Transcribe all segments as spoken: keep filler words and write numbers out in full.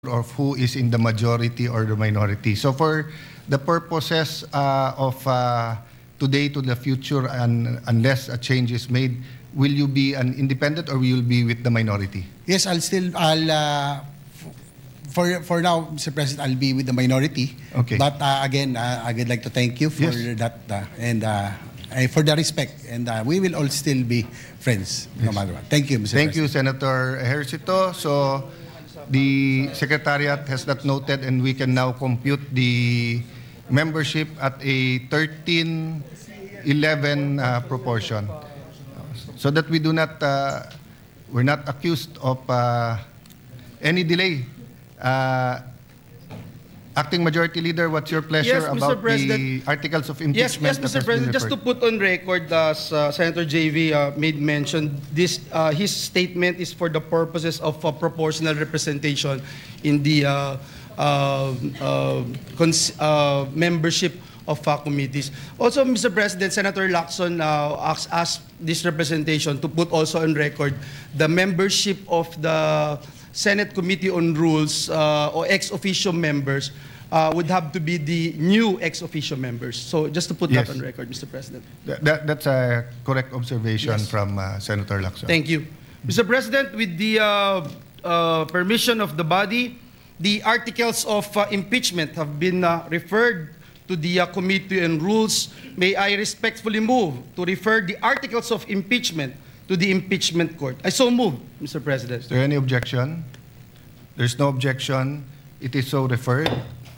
of who is in the majority or the minority. So for the purposes uh, of uh, today to the future, and unless a change is made, will you be an independent or will you be with the minority? Yes, I'll still, I'll, uh, for for now, Mister President, I'll be with the minority. Okay. But uh, again, uh, I would like to thank you for Yes. that uh, and uh, uh, for the respect. And uh, we will all still be friends, no matter what. Thank you, Mister Thank you, President. Senator Ejercito. So the Secretariat has that noted, and we can now compute the membership at a thirteen eleven uh, proportion, so that we do not, uh, we're not accused of uh, any delay. Uh, Acting Majority Leader, what's your pleasure Yes, Mister about the articles of impeachment? Yes, yes, that Mister has been President. Just to referred? put on record, as uh, Senator J V uh, made mention, this uh, his statement is for the purposes of uh, proportional representation in the uh, uh, uh, cons- uh, membership of uh, committees. Also, Mister President, Senator Lacson uh, asked, asked this representation to put also on record the membership of the Senate Committee on Rules uh, or ex officio members uh, would have to be the new ex officio members. So just to put Yes. that on record, Mister President. That, that- that's a correct observation Yes. from uh, Senator Lacson. Thank you. Mister President, with the uh, uh, permission of the body, the articles of uh, impeachment have been uh, referred to the uh, Committee on Rules. May I respectfully move to refer the articles of impeachment to the impeachment court. I so move, Mister President. Is there any objection? There's no objection. It is so referred.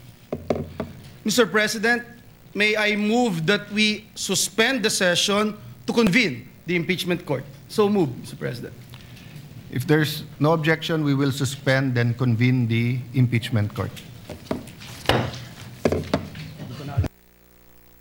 Mister President, may I move that we suspend the session to convene the impeachment court. So move, Mister President. If there's no objection, we will suspend and convene the impeachment court.